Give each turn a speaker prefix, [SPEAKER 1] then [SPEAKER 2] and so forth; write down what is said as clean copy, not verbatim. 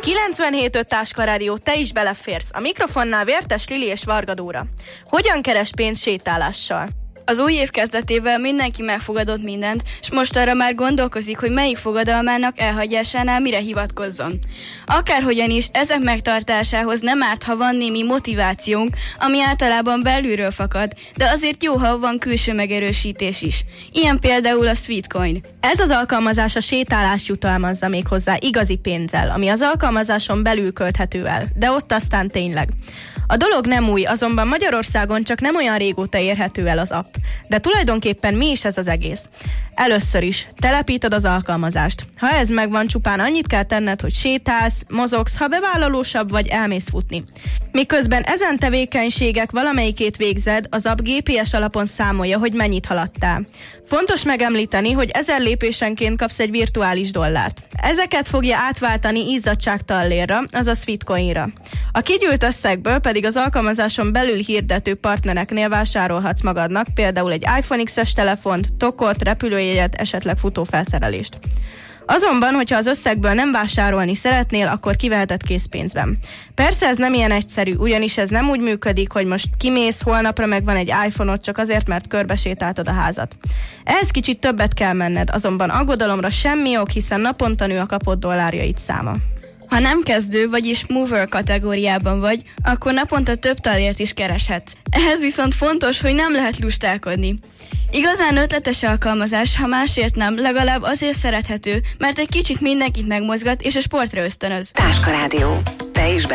[SPEAKER 1] 97.5 Táska Rádió, te is beleférsz. A mikrofonnál Vértes Lili és Varga Dóra. Hogyan keres pénzt sétálással?
[SPEAKER 2] Az új év kezdetével mindenki megfogadott mindent, és most arra már gondolkozik, hogy melyik fogadalmának elhagyásánál mire hivatkozzon. Akárhogyan is, ezek megtartásához nem árt, ha van némi motivációnk, ami általában belülről fakad, de azért jó, ha van külső megerősítés is. Ilyen például a Sweetcoin.
[SPEAKER 1] Ez az alkalmazás a sétálást jutalmazza még hozzá igazi pénzzel, ami az alkalmazáson belül költhető el, de ott aztán tényleg. A dolog nem új, azonban Magyarországon csak nem olyan régóta érhető el az app. De tulajdonképpen mi is ez az egész? Először is telepíted az alkalmazást. Ha ez megvan, csupán annyit kell tenned, hogy sétálsz, mozogsz, ha bevállalósabb vagy, elmész futni. Miközben ezen tevékenységek valamelyikét végzed, az app GPS alapon számolja, hogy mennyit haladtál. Fontos megemlíteni, hogy 1000 lépésenként kapsz egy virtuális dollárt. Ezeket fogja átváltani izzadságtallérra, azaz Sweetcoinra. A kigyűlt összegből pedig az alkalmazáson belül hirdető partnereknél vásárolhatsz magadnak, például egy iPhone X-es telefont, tokot, repülőjegyet, esetleg futófelszerelést. Azonban, hogyha az összegből nem vásárolni szeretnél, akkor kiveheted készpénzben. Persze ez nem ilyen egyszerű, ugyanis ez nem úgy működik, hogy most kimész, holnapra megvan egy iPhone-od csak azért, mert körbesétáltad a házat. Ehhez kicsit többet kell menned, azonban aggodalomra semmi ok, hiszen naponta nő a kapott dollárjaid száma.
[SPEAKER 2] Ha nem kezdő, vagyis mover kategóriában vagy, akkor naponta több tallért is kereshetsz. Ehhez viszont fontos, hogy nem lehet lustálkodni. Igazán ötletes alkalmazás, ha másért nem, legalább azért szerethető, mert egy kicsit mindenkit megmozgat és a sportra ösztönöz.
[SPEAKER 3] Táska Rádió. Te is